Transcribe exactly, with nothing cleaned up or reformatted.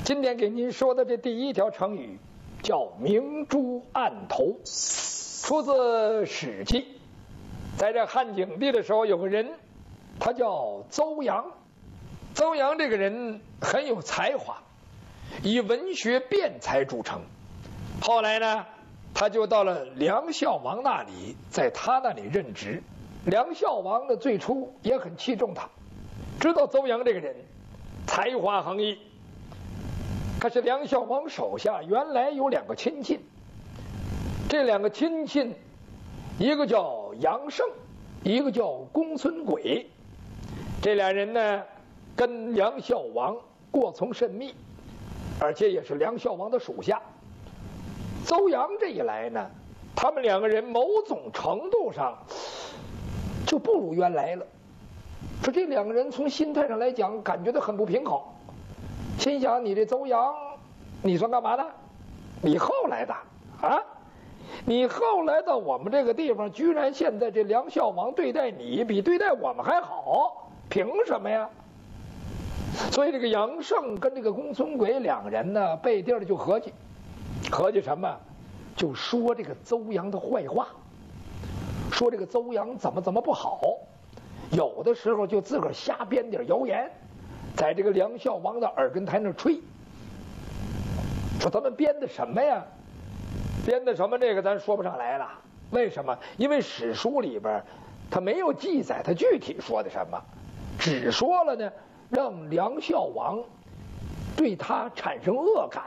今天给您说的这第一条成语叫明珠暗投，出自《史记》。在这汉景帝的时候，有个人，他叫邹阳。邹阳这个人很有才华，以文学辩才著称。后来呢，他就到了梁孝王那里，在他那里任职。梁孝王呢，最初也很器重他，知道邹阳这个人才华横溢。可是梁孝王手下原来有两个亲戚，这两个亲戚，一个叫杨胜，一个叫公孙轨。这俩人呢，跟梁孝王过从甚密，而且也是梁孝王的属下。邹阳这一来呢，他们两个人某种程度上就不如原来了。说这两个人从心态上来讲，感觉到很不平衡。心想你这邹阳，你算干嘛的？你后来的啊？你后来到我们这个地方，居然现在这梁孝王对待你比对待我们还好，凭什么呀？所以这个杨胜跟这个公孙轨两个人呢，背地儿就合计，合计什么？就说这个邹阳的坏话，说这个邹阳怎么怎么不好，有的时候就自个儿瞎编点谣言，在这个梁孝王的耳根台那吹。说他们编的什么呀？编的什么？这个咱说不上来了。为什么？因为史书里边他没有记载他具体说的什么，只说了呢，让梁孝王对他产生恶感。